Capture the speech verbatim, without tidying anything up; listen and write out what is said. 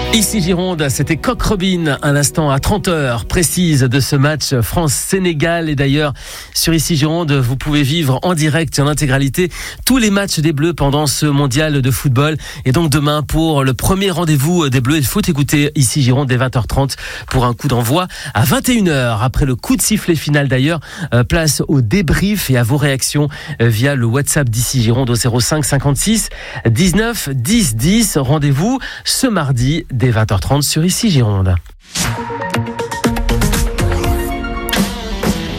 Ici Gironde, c'était Coq Robin à l'instant à trente heures précise de ce match France-Sénégal. Et d'ailleurs, sur Ici Gironde, vous pouvez vivre en direct et en intégralité tous les matchs des Bleus pendant ce mondial de football. Et donc demain, pour le premier rendez-vous des Bleus, il faut écouter Ici Gironde dès vingt heures trente pour un coup d'envoi à vingt et une heures. Après le coup de sifflet final d'ailleurs, euh, place au débrief et à vos réactions euh, via le WhatsApp d'Ici Gironde au zéro cinq cinquante-six dix-neuf dix dix. Rendez-vous ce mardi dès vingt heures trente sur Ici Gironde. Vous connaissez ça ?